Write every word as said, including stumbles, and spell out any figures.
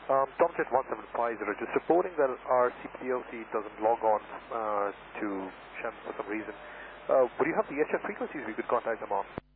Um, Tomcat one seven five zero, just reporting that our C P L C doesn't log on uh, to Shem for some reason. Uh, would you have the H F frequencies we could contact them on?